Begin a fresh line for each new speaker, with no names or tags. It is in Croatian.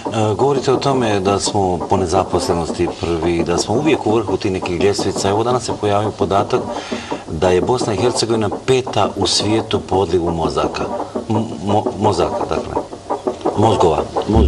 Govorite o tome da smo po nezaposlenosti prvi, da smo uvijek u vrhu tih nekih ljestvica. Evo danas se pojavio podatak da je Bosna i Hercegovina 5. u svijetu po odlivu mozaka. Mozaka, dakle. Mozgova.